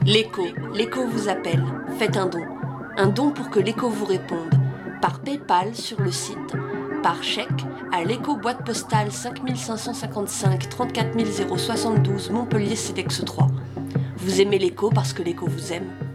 L'écho vous appelle. Faites un don. Un don pour que l'écho vous réponde. Par PayPal sur le site, par chèque à l'écho boîte postale 5555 34 072 Montpellier CEDEX 3. Vous aimez l'écho parce que l'écho vous aime.